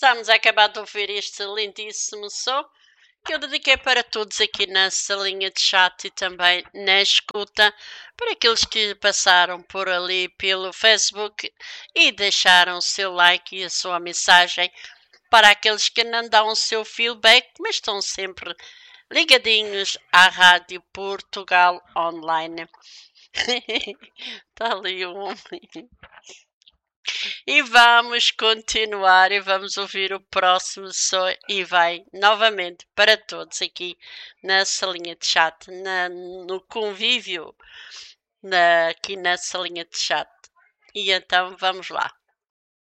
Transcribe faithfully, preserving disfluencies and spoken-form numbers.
Estamos a acabar de ouvir este lindíssimo som que eu dediquei para todos aqui na salinha de chat e também na escuta, para aqueles que passaram por ali pelo Facebook e deixaram o seu like e a sua mensagem, para aqueles que não dão o seu feedback, mas estão sempre ligadinhos à Rádio Portugal Online. Está ali um homem. E vamos continuar e vamos ouvir o próximo som e vai novamente para todos aqui na salinha de chat, na, no convívio na, aqui na salinha de chat. E então vamos lá.